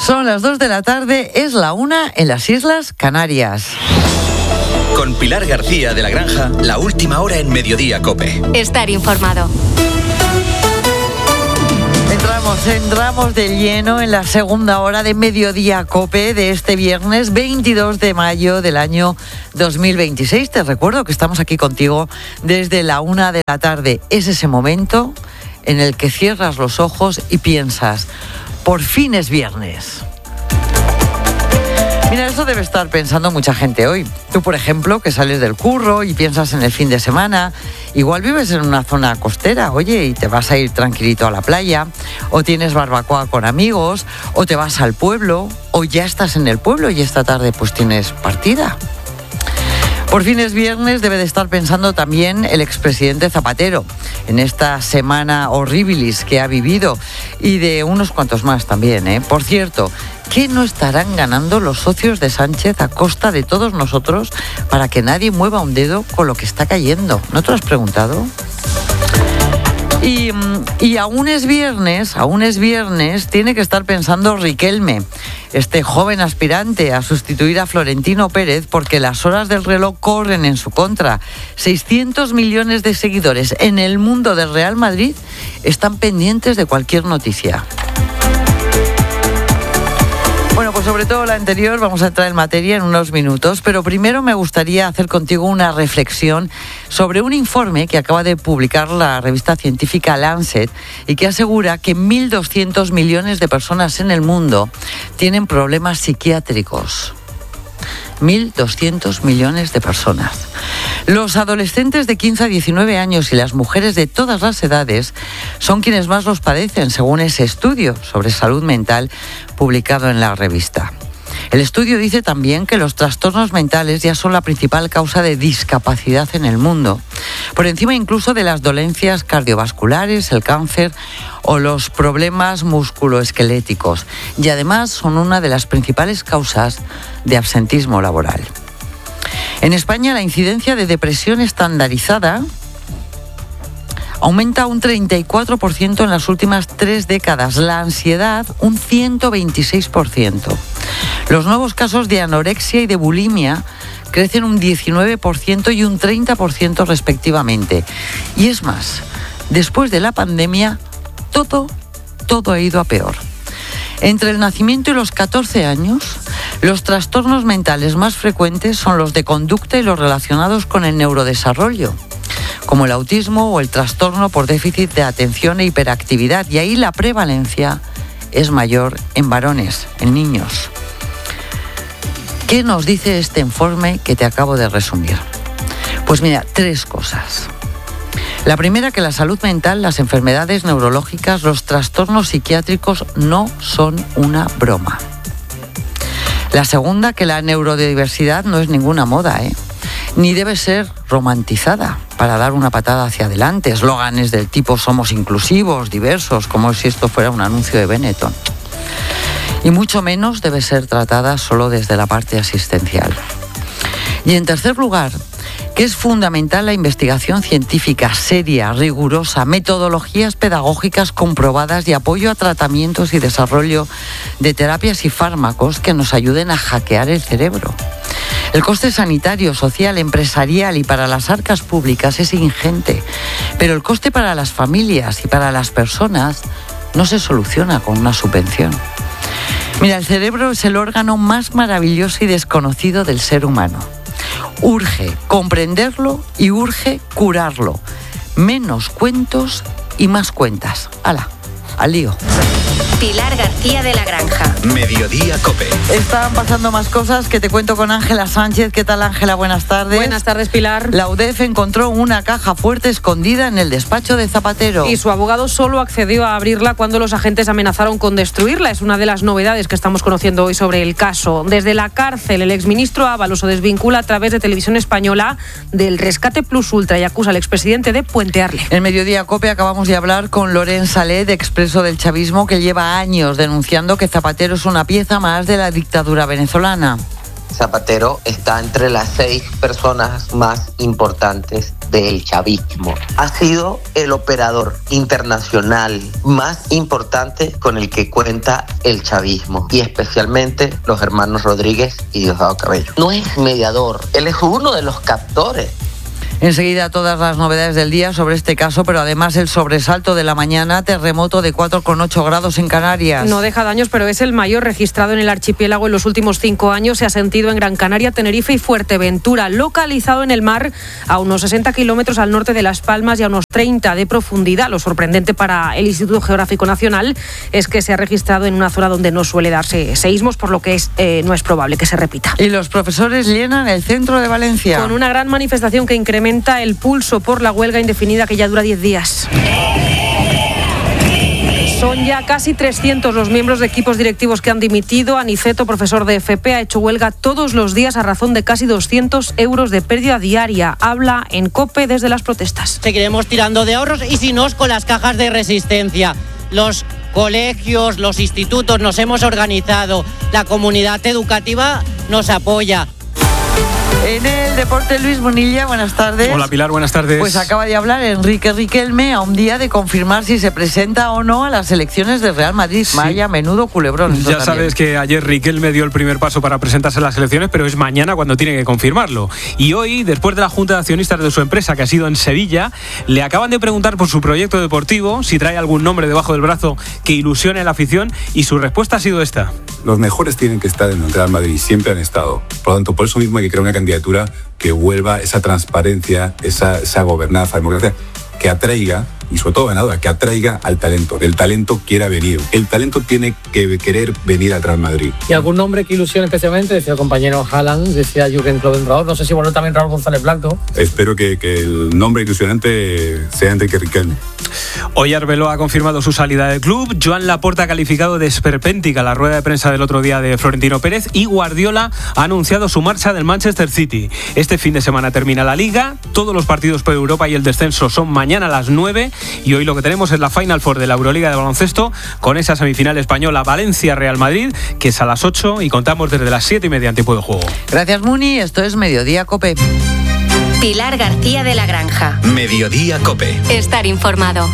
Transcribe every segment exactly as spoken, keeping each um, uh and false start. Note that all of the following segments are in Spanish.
Son las dos de la tarde, es la una en las Islas Canarias. Con Pilar García de la Granja, la última hora en Mediodía COPE. Estar informado. Entramos, entramos de lleno en la segunda hora de Mediodía COPE de este viernes veintidós de mayo del año dos mil veintiséis. Te recuerdo que estamos aquí contigo desde la una de la tarde. Es ese momento en el que cierras los ojos y piensas, por fin es viernes. Mira, eso debe estar pensando mucha gente hoy. Tú, por ejemplo, que sales del curro y piensas en el fin de semana, igual vives en una zona costera, oye, y te vas a ir tranquilito a la playa, o tienes barbacoa con amigos, o te vas al pueblo, o ya estás en el pueblo y esta tarde pues tienes partida. Por fin es viernes, debe de estar pensando también el expresidente Zapatero en esta semana horribilis que ha vivido, y de unos cuantos más también, ¿eh? Por cierto, ¿qué no estarán ganando los socios de Sánchez a costa de todos nosotros para que nadie mueva un dedo con lo que está cayendo? ¿No te lo has preguntado? Y, y aún es viernes, aún es viernes, tiene que estar pensando Riquelme, este joven aspirante a sustituir a Florentino Pérez, porque las horas del reloj corren en su contra. seiscientos millones de seguidores en el mundo del Real Madrid están pendientes de cualquier noticia. Bueno, pues sobre todo la anterior vamos a entrar en materia en unos minutos, pero primero me gustaría hacer contigo una reflexión sobre un informe que acaba de publicar la revista científica Lancet y que asegura que mil doscientos millones de personas en el mundo tienen problemas psiquiátricos. mil doscientos millones de personas. Los adolescentes de quince a diecinueve años y las mujeres de todas las edades son quienes más los padecen, según ese estudio sobre salud mental publicado en la revista. El estudio dice también que los trastornos mentales ya son la principal causa de discapacidad en el mundo, por encima incluso de las dolencias cardiovasculares, el cáncer o los problemas musculoesqueléticos, y además son una de las principales causas de absentismo laboral. En España, la incidencia de depresión estandarizada aumenta un treinta y cuatro por ciento en las últimas tres décadas, la ansiedad un ciento veintiséis por ciento. Los nuevos casos de anorexia y de bulimia crecen un diecinueve por ciento y un treinta por ciento respectivamente. Y es más, después de la pandemia, todo, todo ha ido a peor. Entre el nacimiento y los catorce años, los trastornos mentales más frecuentes son los de conducta y los relacionados con el neurodesarrollo, como el autismo o el trastorno por déficit de atención e hiperactividad, y ahí la prevalencia es mayor en varones, en niños. ¿Qué nos dice este informe que te acabo de resumir? Pues mira, tres cosas. La primera, que la salud mental, las enfermedades neurológicas, los trastornos psiquiátricos no son una broma. La segunda, que la neurodiversidad no es ninguna moda, ¿eh? Ni debe ser romantizada para dar una patada hacia adelante, eslóganes del tipo somos inclusivos, diversos, como si esto fuera un anuncio de Benetton. Y mucho menos debe ser tratada solo desde la parte asistencial. Y en tercer lugar, que es fundamental la investigación científica seria, rigurosa, metodologías pedagógicas comprobadas y apoyo a tratamientos y desarrollo de terapias y fármacos que nos ayuden a hackear el cerebro. El coste sanitario, social, empresarial y para las arcas públicas es ingente, pero el coste para las familias y para las personas no se soluciona con una subvención. Mira, el cerebro es el órgano más maravilloso y desconocido del ser humano. Urge comprenderlo y urge curarlo. Menos cuentos y más cuentas. ¡Hala! Al lío. Pilar García de la Granja. Mediodía COPE. Están pasando más cosas que te cuento con Ángela Sánchez. ¿Qué tal, Ángela? Buenas tardes. Buenas tardes, Pilar. La U D E F encontró una caja fuerte escondida en el despacho de Zapatero. Y su abogado solo accedió a abrirla cuando los agentes amenazaron con destruirla. Es una de las novedades que estamos conociendo hoy sobre el caso. Desde la cárcel, el exministro Ábalos se desvincula a través de Televisión Española del rescate plus ultra y acusa al expresidente de puentearle. En Mediodía COPE acabamos de hablar con Loren Salé, de Expreso del Chavismo, que lleva años denunciando que Zapatero es una pieza más de la dictadura venezolana. Zapatero está entre las seis personas más importantes del chavismo. Ha sido el operador internacional más importante con el que cuenta el chavismo, y especialmente los hermanos Rodríguez y Diosdado Cabello. No es mediador, él es uno de los captores. Enseguida todas las novedades del día sobre este caso, pero además el sobresalto de la mañana, terremoto de cuatro coma ocho grados en Canarias. No deja daños, pero es el mayor registrado en el archipiélago en los últimos cinco años. Se ha sentido en Gran Canaria, Tenerife y Fuerteventura, localizado en el mar a unos sesenta kilómetros al norte de Las Palmas y a unos treinta de profundidad. Lo sorprendente para el Instituto Geográfico Nacional es que se ha registrado en una zona donde no suele darse seísmos, por lo que es, eh, no es probable que se repita. Y los profesores llenan el centro de Valencia. Con una gran manifestación que incrementa el pulso por la huelga indefinida que ya dura diez días. Son ya casi trescientos los miembros de equipos directivos que han dimitido. Aniceto, profesor de F P, ha hecho huelga todos los días a razón de casi doscientos euros de pérdida diaria. Habla en COPE desde las protestas. Seguiremos tirando de ahorros y si no, con las cajas de resistencia. Los colegios, los institutos nos hemos organizado. La comunidad educativa nos apoya. En el deporte, Luis Munilla, buenas tardes. Hola Pilar, buenas tardes. Pues acaba de hablar Enrique Riquelme a un día de confirmar si se presenta o no a las elecciones del Real Madrid. Sí. Vaya, menudo culebrón. Ya también. Sabes que ayer Riquelme dio el primer paso para presentarse a las elecciones, pero es mañana cuando tiene que confirmarlo. Y hoy, después de la Junta de Accionistas de su empresa, que ha sido en Sevilla, le acaban de preguntar por su proyecto deportivo, si trae algún nombre debajo del brazo que ilusione a la afición, y su respuesta ha sido esta. Los mejores tienen que estar en el Real Madrid, siempre han estado. Por lo tanto, por eso mismo hay que crear una candidatura que vuelva esa transparencia, esa, esa gobernanza, democracia, que atraiga, y sobre todo ganadora, que atraiga al talento. El talento quiera venir. El talento tiene que querer venir al Real Madrid. ¿Y algún nombre que ilusione especialmente? Decía el compañero Haaland, decía Jürgen Klopp, no sé si bueno también Raúl González Blanco. Espero que, que el nombre ilusionante sea Enrique Riquelme. Hoy Arbeloa ha confirmado su salida del club, Joan Laporta ha calificado de esperpéntica la rueda de prensa del otro día de Florentino Pérez y Guardiola ha anunciado su marcha del Manchester City. Este fin de semana termina la Liga, todos los partidos por Europa y el descenso son mañana a las nueve y hoy lo que tenemos es la Final Four de la Euroliga de baloncesto con esa semifinal española Valencia-Real Madrid, que es a las ocho y contamos desde las siete y media en tiempo de juego. Gracias, Muni, esto es Mediodía COPE. Pilar García de la Granja. Mediodía COPE. Estar informado.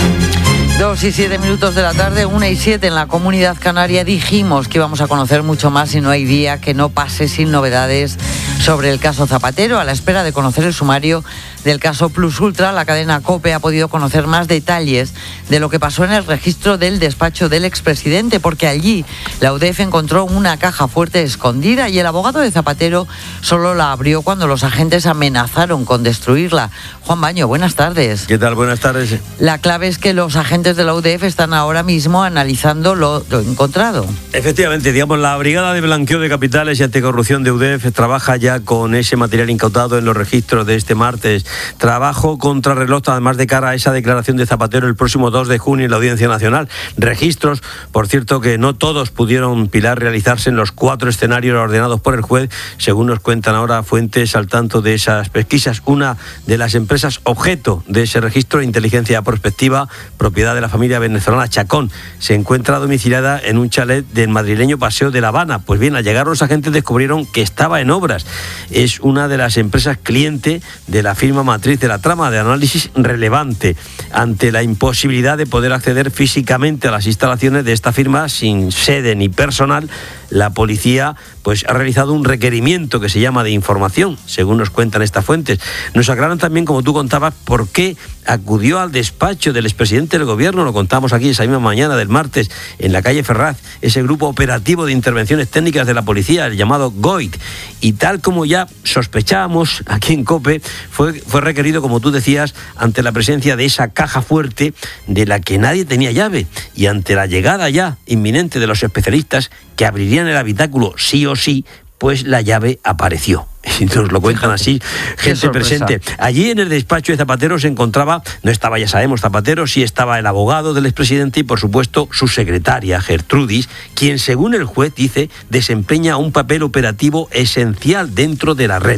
Dos y siete minutos de la tarde, una y siete en la Comunidad Canaria. Dijimos que íbamos a conocer mucho más y no hay día que no pase sin novedades sobre el caso Zapatero. A la espera de conocer el sumario del caso Plus Ultra, la cadena COPE ha podido conocer más detalles de lo que pasó en el registro del despacho del expresidente, porque allí la U D F encontró una caja fuerte escondida y el abogado de Zapatero solo la abrió cuando los agentes amenazaron con destruirla. Juan Baño, buenas tardes. ¿Qué tal? Buenas tardes. La clave es que los agentes de la U D F están ahora mismo analizando lo, lo encontrado. Efectivamente, digamos, la Brigada de Blanqueo de Capitales y Anticorrupción de U D F trabaja ya con ese material incautado en los registros de este martes. Trabajo contra reloj, además de cara a esa declaración de Zapatero el próximo dos de junio en la Audiencia Nacional. Registros, por cierto, que no todos pudieron, Pilar, realizarse en los cuatro escenarios ordenados por el juez, según nos cuentan ahora fuentes al tanto de esas pesquisas. Una de las empresas objeto de ese registro de inteligencia prospectiva, propiedad de la familia venezolana Chacón, se encuentra domiciliada en un chalet del madrileño Paseo de La Habana. Pues bien, al llegar los agentes descubrieron que estaba en obras. Es una de las empresas cliente de la firma matriz de la trama de análisis relevante. Ante la imposibilidad de poder acceder físicamente a las instalaciones de esta firma sin sede ni personal, la policía pues ha realizado un requerimiento que se llama de información, según nos cuentan estas fuentes. Nos aclaran también, como tú contabas, por qué acudió al despacho del expresidente del gobierno, lo contamos aquí esa misma mañana del martes, en la calle Ferraz, ese grupo operativo de intervenciones técnicas de la policía, el llamado GOIT, y tal como ya sospechábamos aquí en COPE, fue, fue requerido, como tú decías, ante la presencia de esa caja fuerte de la que nadie tenía llave, y ante la llegada ya inminente de los especialistas que abrirían el habitáculo sí o sí, pues la llave apareció. Y nos lo cuentan así, gente presente. Allí en el despacho de Zapatero se encontraba, no estaba, ya sabemos, Zapatero, sí estaba el abogado del expresidente y, por supuesto, su secretaria, Gertrudis, quien, según el juez, dice, desempeña un papel operativo esencial dentro de la red.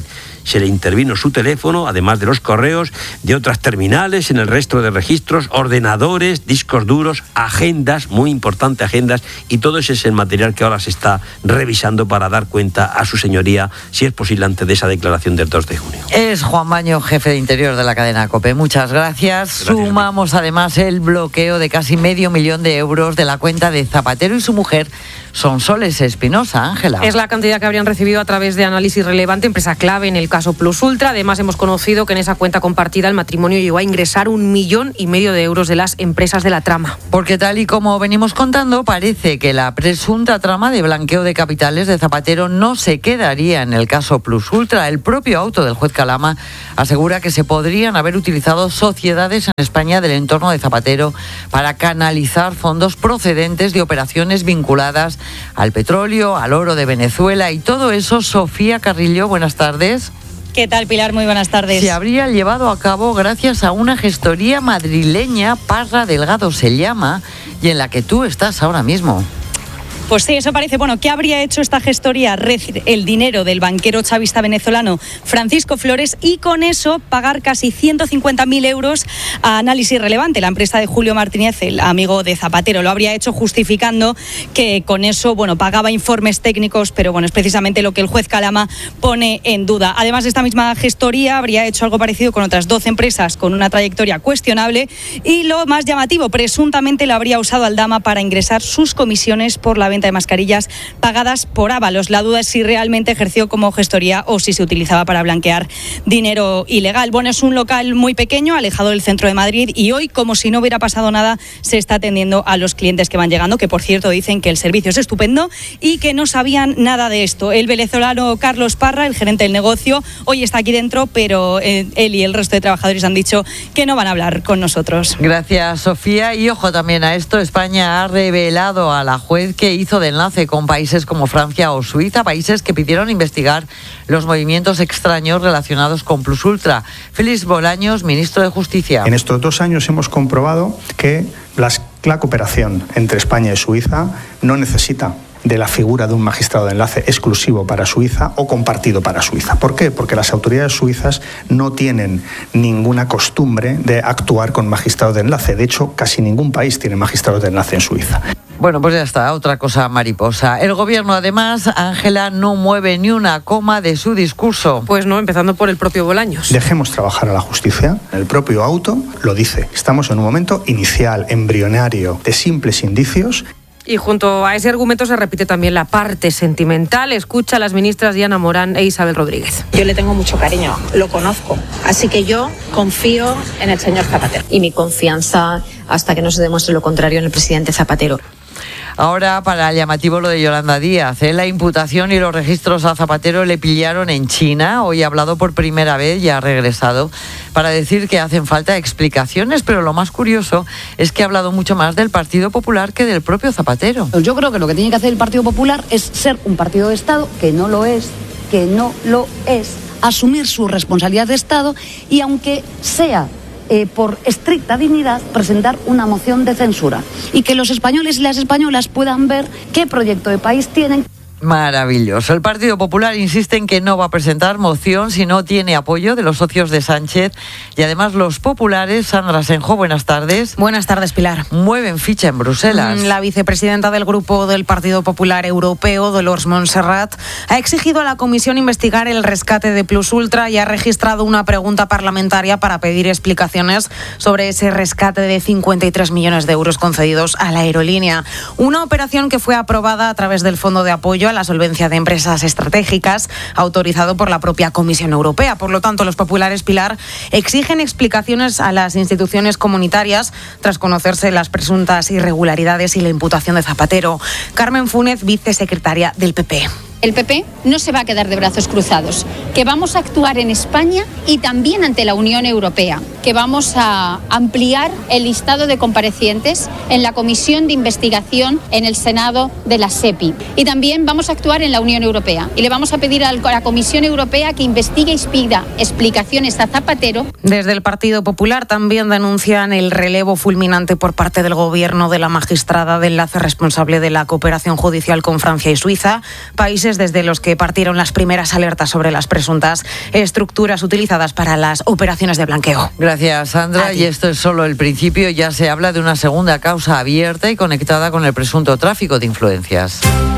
se le intervino su teléfono, además de los correos, de otras terminales en el resto de registros, ordenadores, discos duros, agendas, muy importante agendas, y todo ese es el material que ahora se está revisando para dar cuenta a su señoría, si es posible, antes de esa declaración del dos de junio. Es Juan Baño, jefe de Interior de la cadena COPE. Muchas gracias. gracias Sumamos además el bloqueo de casi medio millón de euros de la cuenta de Zapatero y su mujer, Sonsoles Espinosa. Ángela. Es la cantidad que habrían recibido a través de Análisis Relevante, empresa clave en el caso Plus Ultra. Además, hemos conocido que en esa cuenta compartida el matrimonio llegó a ingresar un millón y medio de euros de las empresas de la trama. Porque tal y como venimos contando, parece que la presunta trama de blanqueo de capitales de Zapatero no se quedaría en el caso Plus Ultra. El propio auto del juez Calama asegura que se podrían haber utilizado sociedades en España del entorno de Zapatero para canalizar fondos procedentes de operaciones vinculadas al petróleo, al oro de Venezuela y todo eso. Sofía Carrillo, buenas tardes. ¿Qué tal, Pilar? Muy buenas tardes. Se habría llevado a cabo gracias a una gestoría madrileña, Parra Delgado se llama, y en la que tú estás ahora mismo. Pues sí, eso parece. Bueno, ¿qué habría hecho esta gestoría? El dinero del banquero chavista venezolano Francisco Flores, y con eso pagar casi ciento cincuenta mil euros a Análisis Relevante, la empresa de Julio Martínez, el amigo de Zapatero. Lo habría hecho justificando que con eso, bueno, pagaba informes técnicos, pero bueno, es precisamente lo que el juez Calama pone en duda. Además, esta misma gestoría habría hecho algo parecido con otras doce empresas con una trayectoria cuestionable, y lo más llamativo, presuntamente lo habría usado Aldama para ingresar sus comisiones por la venta de mascarillas pagadas por Ábalos. La duda es si realmente ejerció como gestoría o si se utilizaba para blanquear dinero ilegal. Bueno, es un local muy pequeño, alejado del centro de Madrid, y hoy, como si no hubiera pasado nada, se está atendiendo a los clientes que van llegando, que por cierto dicen que el servicio es estupendo y que no sabían nada de esto. El venezolano Carlos Parra, el gerente del negocio, hoy está aquí dentro, pero él y el resto de trabajadores han dicho que no van a hablar con nosotros. Gracias, Sofía. Y ojo también a esto, España ha revelado a la juez que hizo de enlace con países como Francia o Suiza, países que pidieron investigar los movimientos extraños relacionados con Plus Ultra. Félix Bolaños, ministro de Justicia. En estos dos años hemos comprobado que las, la cooperación entre España y Suiza no necesita de la figura de un magistrado de enlace exclusivo para Suiza o compartido para Suiza. ¿Por qué? Porque las autoridades suizas no tienen ninguna costumbre de actuar con magistrados de enlace. De hecho, casi ningún país tiene magistrados de enlace en Suiza. Bueno, pues ya está, otra cosa mariposa. El gobierno, además, Ángela, no mueve ni una coma de su discurso. Pues no, empezando por el propio Bolaños. Dejemos trabajar a la justicia. El propio auto lo dice. Estamos en un momento inicial, embrionario, de simples indicios. Y junto a ese argumento se repite también la parte sentimental. Escucha a las ministras Diana Morán e Isabel Rodríguez. Yo le tengo mucho cariño, lo conozco. Así que yo confío en el señor Zapatero. Y mi confianza, hasta que no se demuestre lo contrario, en el presidente Zapatero. Ahora, para el llamativo, lo de Yolanda Díaz. ¿eh? La imputación y los registros a Zapatero le pillaron en China. Hoy ha hablado por primera vez y ha regresado para decir que hacen falta explicaciones. Pero lo más curioso es que ha hablado mucho más del Partido Popular que del propio Zapatero. Yo creo que lo que tiene que hacer el Partido Popular es ser un partido de Estado, que no lo es, que no lo es, asumir su responsabilidad de Estado y, aunque sea Eh, por estricta dignidad, presentar una moción de censura y que los españoles y las españolas puedan ver qué proyecto de país tienen. Maravilloso. El Partido Popular insiste en que no va a presentar moción si no tiene apoyo de los socios de Sánchez, y además los populares. Sandra Senjo, buenas tardes. Buenas tardes, Pilar. Mueven ficha en Bruselas. La vicepresidenta del Grupo del Partido Popular Europeo, Dolors Montserrat, ha exigido a la Comisión investigar el rescate de Plus Ultra y ha registrado una pregunta parlamentaria para pedir explicaciones sobre ese rescate de cincuenta y tres millones de euros concedidos a la aerolínea. Una operación que fue aprobada a través del Fondo de Apoyo a la Solvencia de Empresas Estratégicas, autorizado por la propia Comisión Europea. Por lo tanto, los populares, Pilar, exigen explicaciones a las instituciones comunitarias tras conocerse las presuntas irregularidades y la imputación de Zapatero. Carmen Fúnez, vicesecretaria del P P. El P P no se va a quedar de brazos cruzados, que vamos a actuar en España y también ante la Unión Europea, que vamos a ampliar el listado de comparecientes en la Comisión de Investigación en el Senado de la SEPI. Y también vamos a actuar en la Unión Europea y le vamos a pedir a la Comisión Europea que investigue y pida explicaciones a Zapatero. Desde el Partido Popular también denuncian el relevo fulminante por parte del Gobierno de la magistrada de enlace responsable de la cooperación judicial con Francia y Suiza, países países desde los que partieron las primeras alertas sobre las presuntas estructuras utilizadas para las operaciones de blanqueo. Gracias, Sandra. Y esto es solo el principio. Ya se habla de una segunda causa abierta y conectada con el presunto tráfico de influencias.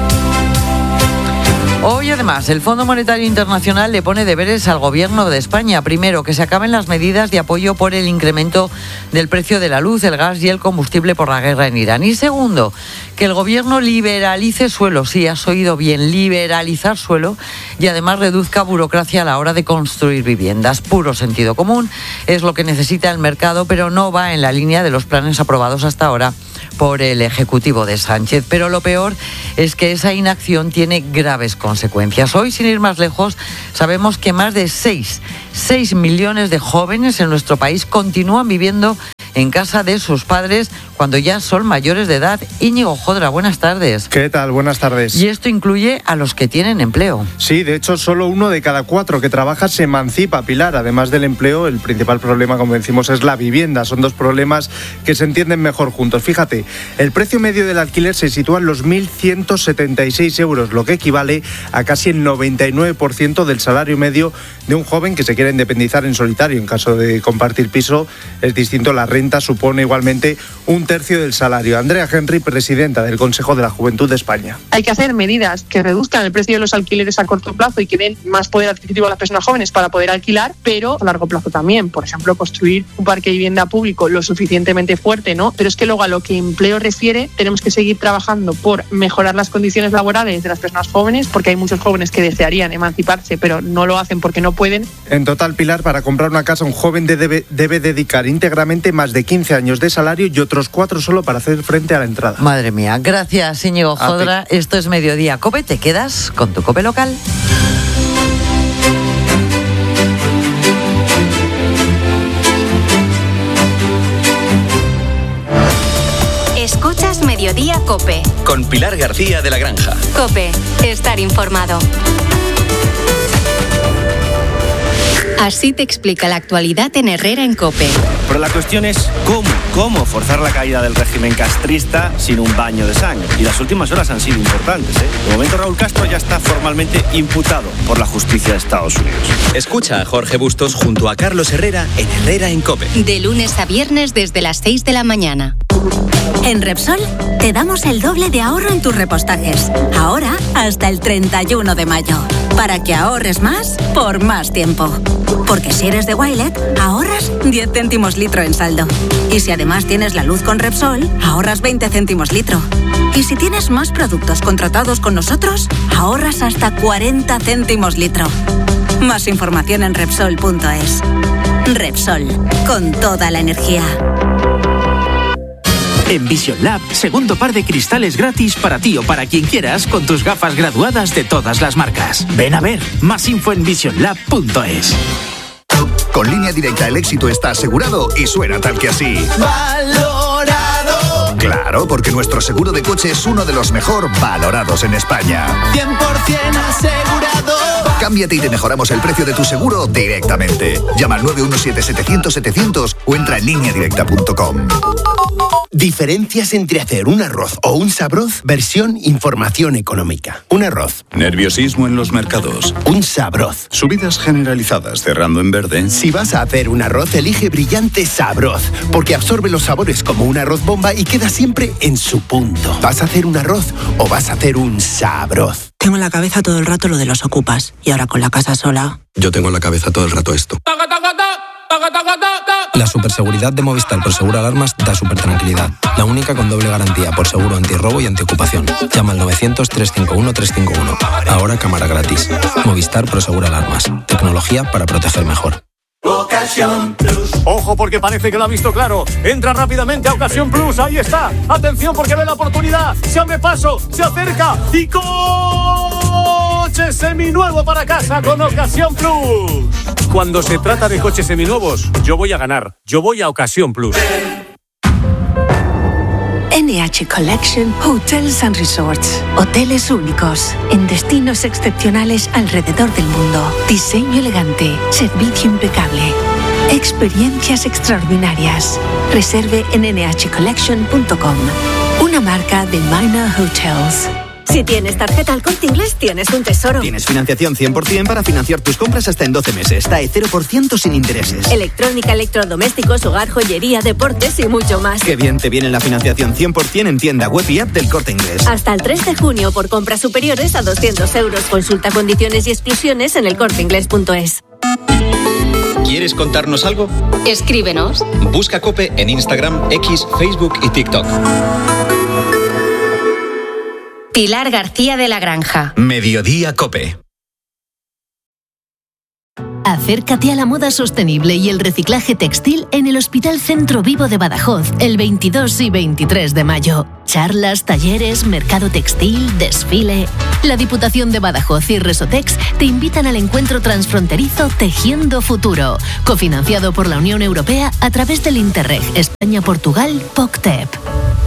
Hoy, además, el Fondo Monetario Internacional le pone deberes al Gobierno de España. Primero, que se acaben las medidas de apoyo por el incremento del precio de la luz, el gas y el combustible por la guerra en Irán. Y segundo, que el Gobierno liberalice suelo, sí, has oído bien, liberalizar suelo, y además reduzca burocracia a la hora de construir viviendas. Puro sentido común es lo que necesita el mercado, pero no va en la línea de los planes aprobados hasta ahora por el Ejecutivo de Sánchez. Pero lo peor es que esa inacción tiene graves consecuencias. Hoy, sin ir más lejos, sabemos que más de seis, seis millones de jóvenes en nuestro país continúan viviendo en casa de sus padres cuando ya son mayores de edad. Íñigo Jodra, buenas tardes. ¿Qué tal? Buenas tardes. Y esto incluye a los que tienen empleo. Sí, de hecho, solo uno de cada cuatro que trabaja se emancipa, Pilar. Además del empleo, el principal problema, como decimos, es la vivienda. Son dos problemas que se entienden mejor juntos. Fíjate, el precio medio del alquiler se sitúa en los mil ciento setenta y seis euros, lo que equivale a casi el noventa y nueve por ciento del salario medio de un joven que se quiera independizar en solitario. En caso de compartir piso, es distinto. La renta supone igualmente un tercio del salario. Andrea Henry, presidenta del Consejo de la Juventud de España. Hay que hacer medidas que reduzcan el precio de los alquileres a corto plazo y que den más poder adquisitivo a las personas jóvenes para poder alquilar, pero a largo plazo también. Por ejemplo, construir un parque de vivienda público lo suficientemente fuerte, ¿no? Pero es que luego a lo que empleo refiere, tenemos que seguir trabajando por mejorar las condiciones laborales de las personas jóvenes, porque hay muchos jóvenes que desearían emanciparse, pero no lo hacen porque no pueden. En total, Pilar, para comprar una casa, un joven debe, debe dedicar íntegramente más de quince años de salario y otros cuatro solo para hacer frente a la entrada. Madre mía, gracias, Íñigo Jodra. Esto es Mediodía Cope, te quedas con tu Cope local. Escuchas Mediodía Cope. Con Pilar García de la Granja. Cope, estar informado. Así te explica la actualidad en Herrera en COPE. Pero la cuestión es cómo, cómo forzar la caída del régimen castrista sin un baño de sangre. Y las últimas horas han sido importantes, ¿eh? De momento Raúl Castro ya está formalmente imputado por la justicia de Estados Unidos. Escucha a Jorge Bustos junto a Carlos Herrera en Herrera en COPE. De lunes a viernes desde las seis de la mañana. En Repsol te damos el doble de ahorro en tus repostajes. Ahora hasta el treinta y uno de mayo. Para que ahorres más por más tiempo. Porque si eres de Wilet, ahorras diez céntimos litro en saldo. Y si además tienes la luz con Repsol, ahorras veinte céntimos litro. Y si tienes más productos contratados con nosotros, ahorras hasta cuarenta céntimos litro. Más información en Repsol punto es. Repsol, con toda la energía. En Vision Lab, segundo par de cristales gratis para ti o para quien quieras con tus gafas graduadas de todas las marcas. Ven a ver, más info en vision lab punto es. Con Línea Directa el éxito está asegurado y suena tal que así. ¡Valorado! Claro, porque nuestro seguro de coche es uno de los mejor valorados en España. cien por ciento asegurado. Cámbiate y te mejoramos el precio de tu seguro directamente. Llama al nueve uno siete, setecientos, setecientos o entra en línea directa punto com. Diferencias entre hacer un arroz o un sabroz, versión información económica. Un arroz. Nerviosismo en los mercados. Un sabroz. Subidas generalizadas cerrando en verde. Si vas a hacer un arroz, elige Brillante Sabroz, porque absorbe los sabores como un arroz bomba y queda siempre en su punto. ¿Vas a hacer un arroz o vas a hacer un sabroz? Tengo en la cabeza todo el rato lo de los ocupas y ahora con la casa sola. Yo tengo en la cabeza todo el rato esto. La superseguridad de Movistar Prosegur Alarmas da súper tranquilidad. La única con doble garantía por seguro antirrobo y antiocupación. Llama al novecientos, trescientos cincuenta y uno, trescientos cincuenta y uno. Ahora cámara gratis. Movistar Prosegur Alarmas. Tecnología para proteger mejor. Ocasión Plus. Ojo porque parece que lo ha visto claro. Entra rápidamente a Ocasión Plus. Ahí está. Atención porque ve la oportunidad. Se abre paso. Se acerca. Y coche seminuevo para casa con Ocasión Plus. Cuando se trata de coches seminuevos, yo voy a ganar. Yo voy a Ocasión Plus. N H Collection Hotels and Resorts. Hoteles únicos en destinos excepcionales alrededor del mundo. Diseño elegante, servicio impecable, experiencias extraordinarias. Reserve en ene hache collection punto com. Una marca de Minor Hotels. Si tienes tarjeta Al Corte Inglés, tienes un tesoro. Tienes financiación cien por ciento para financiar tus compras hasta en doce meses. T A E cero por ciento sin intereses. Electrónica, electrodomésticos, hogar, joyería, deportes y mucho más. Qué bien te viene la financiación cien por ciento en tienda web y app del Corte Inglés. Hasta el tres de junio por compras superiores a doscientos euros. Consulta condiciones y exclusiones en el corte inglés punto es. ¿Quieres contarnos algo? Escríbenos. Busca COPE en Instagram, X, Facebook y TikTok. Pilar García de la Granja. Mediodía COPE. Acércate a la moda sostenible y el reciclaje textil en el Hospital Centro Vivo de Badajoz el veintidós y veintitrés de mayo. Charlas, talleres, mercado textil, desfile. La Diputación de Badajoz y Resotex te invitan al encuentro transfronterizo Tejiendo Futuro, cofinanciado por la Unión Europea a través del Interreg España-Portugal P O C T E P.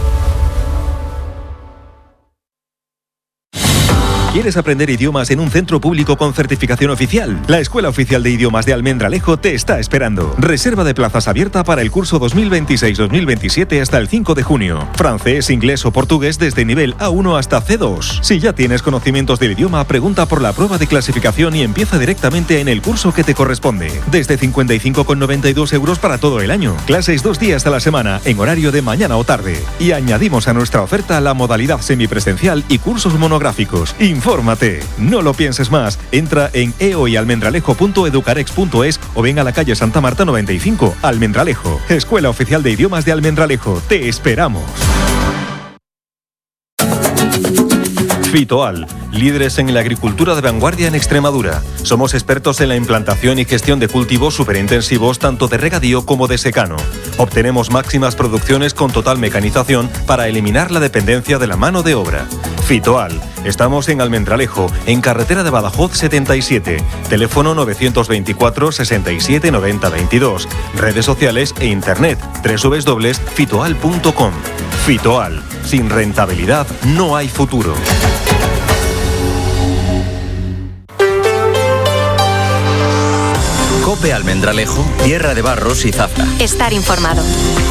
¿Quieres aprender idiomas en un centro público con certificación oficial? La Escuela Oficial de Idiomas de Almendralejo te está esperando. Reserva de plazas abierta para el curso dos mil veintiséis dos mil veintisiete hasta el cinco de junio. Francés, inglés o portugués desde nivel A uno hasta C dos. Si ya tienes conocimientos del idioma, pregunta por la prueba de clasificación y empieza directamente en el curso que te corresponde. Desde cincuenta y cinco con noventa y dos euros para todo el año. Clases dos días a la semana en horario de mañana o tarde. Y añadimos a nuestra oferta la modalidad semipresencial y cursos monográficos. Infórmate, no lo pienses más. Entra en eoyalmendralejo punto educarex punto es o ven a la calle Santa Marta noventa y cinco, Almendralejo. Escuela Oficial de Idiomas de Almendralejo. Te esperamos. Fitoal, líderes en la agricultura de vanguardia en Extremadura. Somos expertos en la implantación y gestión de cultivos superintensivos tanto de regadío como de secano. Obtenemos máximas producciones con total mecanización para eliminar la dependencia de la mano de obra. Fitoal, estamos en Almendralejo, en carretera de Badajoz setenta y siete, teléfono novecientos veinticuatro sesenta y siete noventa veintidós, redes sociales e internet doble u doble u doble u punto fitoal punto com. Fitoal, sin rentabilidad no hay futuro. COPE Almendralejo, tierra de barros y zafra. Estar informado.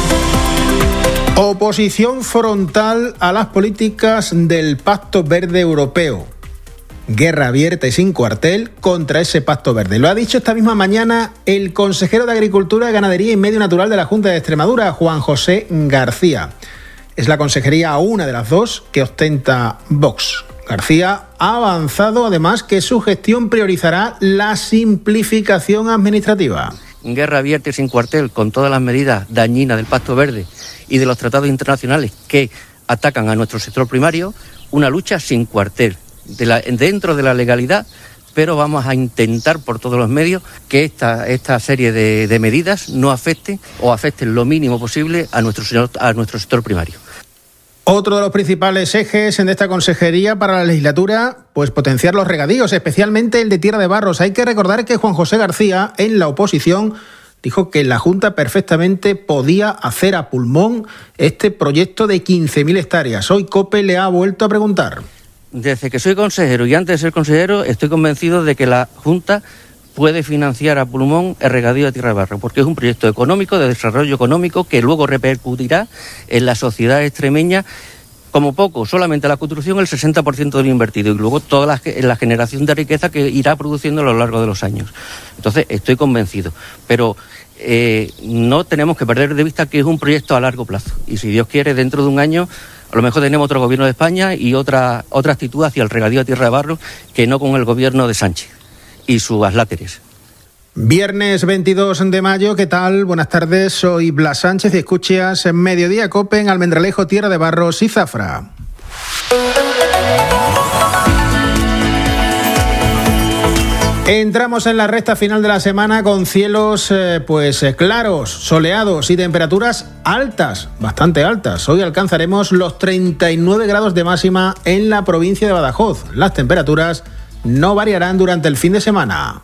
Oposición frontal a las políticas del Pacto Verde Europeo. Guerra abierta y sin cuartel contra ese Pacto Verde. Lo ha dicho esta misma mañana el consejero de Agricultura, Ganadería y Medio Natural de la Junta de Extremadura, Juan José García. Es la consejería una de las dos que ostenta Vox. García ha avanzado además que su gestión priorizará la simplificación administrativa. Guerra abierta y sin cuartel con todas las medidas dañinas del Pacto Verde y de los tratados internacionales que atacan a nuestro sector primario, una lucha sin cuartel, de la, dentro de la legalidad, pero vamos a intentar por todos los medios que esta, esta serie de, de medidas no afecten o afecten lo mínimo posible a nuestro, a nuestro sector primario. Otro de los principales ejes en esta consejería para la legislatura, pues potenciar los regadíos, especialmente el de Tierra de Barros. Hay que recordar que Juan José García, en la oposición, dijo que la Junta perfectamente podía hacer a pulmón este proyecto de quince mil hectáreas. Hoy COPE le ha vuelto a preguntar. Desde que soy consejero y antes de ser consejero, estoy convencido de que la Junta puede financiar a pulmón el regadío de Tierra de Barros, porque es un proyecto económico, de desarrollo económico, que luego repercutirá en la sociedad extremeña, como poco, solamente la construcción el sesenta por ciento de lo invertido y luego toda la, la generación de riqueza que irá produciendo a lo largo de los años. Entonces, estoy convencido, pero eh, no tenemos que perder de vista que es un proyecto a largo plazo y si Dios quiere, dentro de un año a lo mejor tenemos otro gobierno de España y otra, otra actitud hacia el regadío de Tierra de Barros que no con el gobierno de Sánchez y sus adláteres. Viernes veintidós de mayo, ¿qué tal? Buenas tardes, soy Blas Sánchez y escuchas Mediodía COPE en Almendralejo, Tierra de Barros y Zafra. Entramos en la recta final de la semana con cielos eh, pues eh, claros, soleados y temperaturas altas, bastante altas. Hoy alcanzaremos los treinta y nueve grados de máxima en la provincia de Badajoz. Las temperaturas no variarán durante el fin de semana.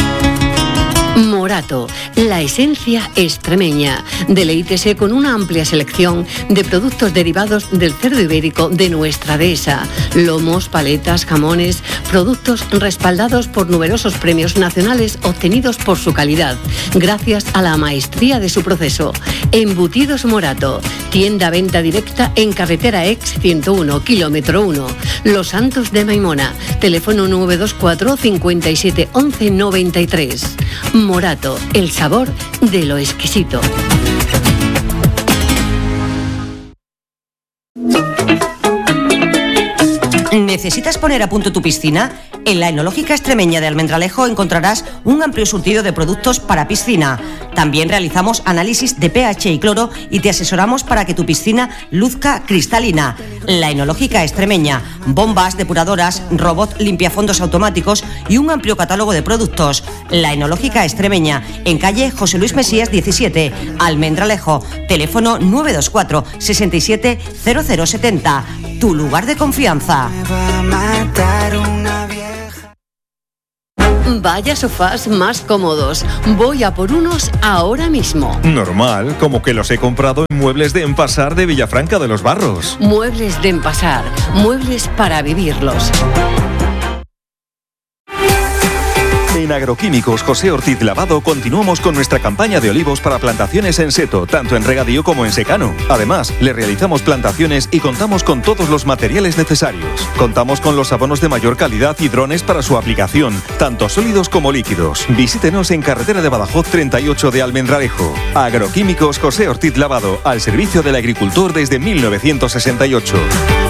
Morato, la esencia extremeña. Deleítese con una amplia selección de productos derivados del cerdo ibérico de nuestra dehesa. Lomos, paletas, jamones, productos respaldados por numerosos premios nacionales obtenidos por su calidad, gracias a la maestría de su proceso. Embutidos Morato, Tienda venta directa en carretera Ex ciento uno, kilómetro uno. Los Santos de Maimona. Teléfono nueve dos cuatro, cincuenta y siete, once, noventa y tres. Morato, el sabor de lo exquisito. ¿Necesitas poner a punto tu piscina? En la Enológica Extremeña de Almendralejo encontrarás un amplio surtido de productos para piscina. También realizamos análisis de pH y cloro y te asesoramos para que tu piscina luzca cristalina. La Enológica Extremeña, bombas, depuradoras, robot limpiafondos automáticos y un amplio catálogo de productos. La Enológica Extremeña, en calle José Luis Mesías diecisiete, Almendralejo. Teléfono nueve dos cuatro, sesenta y siete, cero cero setenta. Tu lugar de confianza. Vaya sofás más cómodos. Voy a por unos ahora mismo. Normal, como que los he comprado en Muebles de Empasar de Villafranca de los Barros. Muebles de Empasar. Muebles para vivirlos. En Agroquímicos José Ortiz Lavado continuamos con nuestra campaña de olivos para plantaciones en seto, tanto en regadío como en secano. Además, le realizamos plantaciones y contamos con todos los materiales necesarios. Contamos con los abonos de mayor calidad y drones para su aplicación, tanto sólidos como líquidos. Visítenos en carretera de Badajoz treinta y ocho de Almendralejo. Agroquímicos José Ortiz Lavado, al servicio del agricultor desde mil novecientos sesenta y ocho.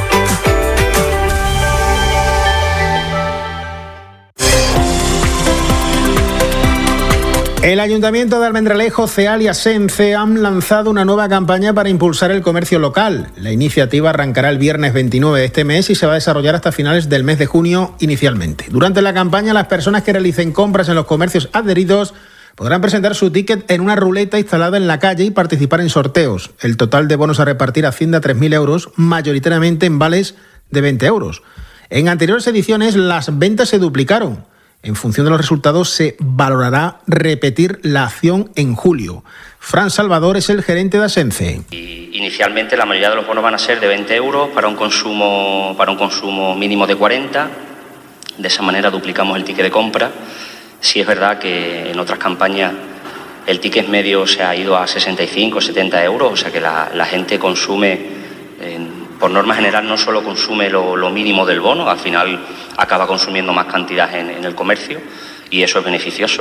El Ayuntamiento de Almendralejo, CEAL y ASENCE han lanzado una nueva campaña para impulsar el comercio local. La iniciativa arrancará el viernes veintinueve de este mes y se va a desarrollar hasta finales del mes de junio inicialmente. Durante la campaña, las personas que realicen compras en los comercios adheridos podrán presentar su ticket en una ruleta instalada en la calle y participar en sorteos. El total de bonos a repartir asciende a tres mil euros, mayoritariamente en vales de veinte euros. En anteriores ediciones, las ventas se duplicaron. En función de los resultados, se valorará repetir la acción en julio. Fran Salvador es el gerente de ASENCE. Y inicialmente la mayoría de los bonos van a ser de veinte euros para un consumo, para un consumo mínimo de cuarenta. De esa manera duplicamos el ticket de compra. Sí es verdad que en otras campañas el ticket medio se ha ido a sesenta y cinco, setenta euros, o sea que la, la gente consume, eh, por norma general no solo consume lo, lo mínimo del bono, al final acaba consumiendo más cantidad en, en el comercio y eso es beneficioso.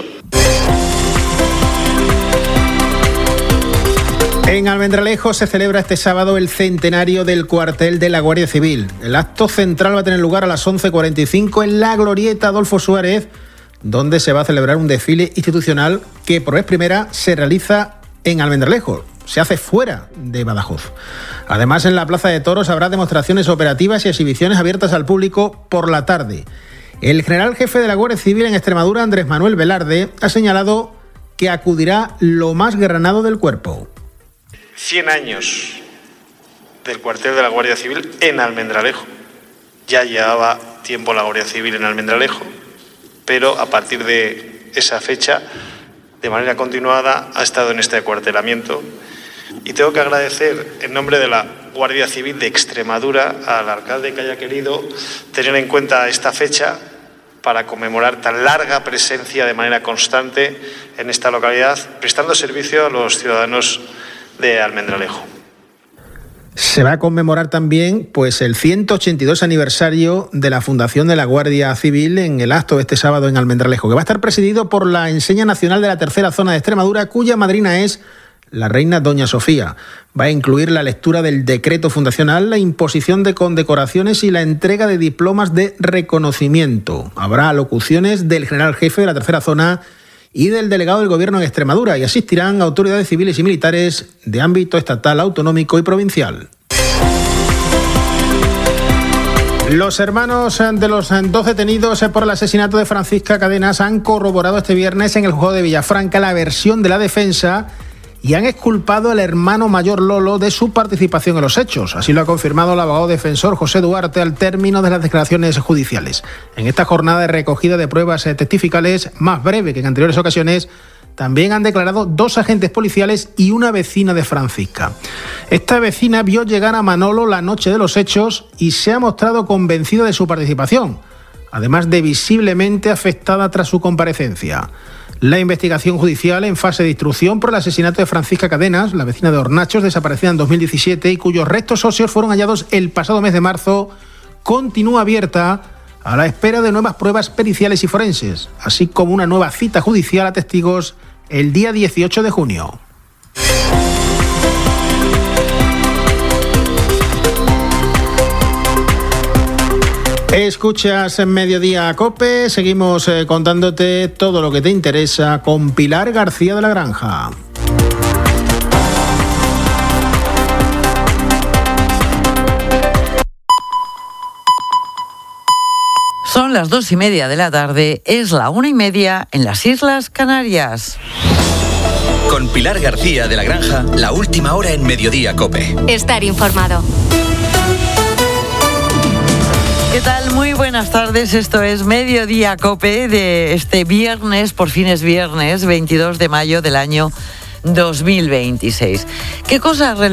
En Almendralejo se celebra este sábado el centenario del cuartel de la Guardia Civil. El acto central va a tener lugar a las once cuarenta y cinco en la Glorieta Adolfo Suárez, donde se va a celebrar un desfile institucional que por vez primera se realiza en Almendralejo. Se hace fuera de Badajoz. Además, en la Plaza de Toros habrá demostraciones operativas y exhibiciones abiertas al público por la tarde. El general jefe de la Guardia Civil en Extremadura, Andrés Manuel Velarde, ha señalado que acudirá lo más granado del cuerpo. cien años del cuartel de la Guardia Civil en Almendralejo. Ya llevaba tiempo la Guardia Civil en Almendralejo, pero a partir de esa fecha, de manera continuada, ha estado en este acuartelamiento. Y tengo que agradecer, en nombre de la Guardia Civil de Extremadura, al alcalde que haya querido tener en cuenta esta fecha para conmemorar tan larga presencia de manera constante en esta localidad, prestando servicio a los ciudadanos de Almendralejo. Se va a conmemorar también pues, el ciento ochenta y dos aniversario de la fundación de la Guardia Civil en el acto de este sábado en Almendralejo, que va a estar presidido por la Enseña Nacional de la Tercera Zona de Extremadura, cuya madrina es la reina Doña Sofía. Va a incluir la lectura del decreto fundacional, la imposición de condecoraciones y la entrega de diplomas de reconocimiento. Habrá alocuciones del general jefe de la Tercera Zona y del delegado del Gobierno en Extremadura, y asistirán autoridades civiles y militares de ámbito estatal, autonómico y provincial. Los hermanos de los dos detenidos por el asesinato de Francisca Cadenas han corroborado este viernes en el juzgado de Villafranca la versión de la defensa y han exculpado al hermano mayor Lolo de su participación en los hechos. Así lo ha confirmado el abogado defensor José Duarte al término de las declaraciones judiciales. En esta jornada de recogida de pruebas testificales, más breve que en anteriores ocasiones, también han declarado dos agentes policiales y una vecina de Francisca. Esta vecina vio llegar a Manolo la noche de los hechos y se ha mostrado convencida de su participación. además de visiblemente afectada tras su comparecencia. La investigación judicial en fase de instrucción por el asesinato de Francisca Cadenas, la vecina de Hornachos, desaparecida en dos mil diecisiete y cuyos restos óseos fueron hallados el pasado mes de marzo, continúa abierta a la espera de nuevas pruebas periciales y forenses, así como una nueva cita judicial a testigos el día dieciocho de junio. Escuchas en Mediodía COPE, seguimos eh, contándote todo lo que te interesa con Pilar García de la Granja. Son las dos y media de la tarde, es la una y media en las Islas Canarias. Con Pilar García de la Granja, la última hora en Mediodía COPE. Estar informado. ¿Qué tal? Muy buenas tardes, esto es Mediodía COPE de este viernes, por fin es viernes, veintidós de mayo del año dos mil veintiséis. ¿Qué cosas